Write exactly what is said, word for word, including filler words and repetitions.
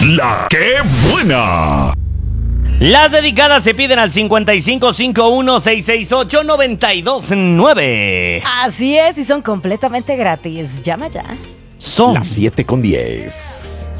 La que buena. Las dedicadas se piden al cincuenta y cinco cincuenta y uno seiscientos sesenta y ocho noventa y dos nueve. Así es, y son completamente gratis. Llama ya. Son Las siete con diez.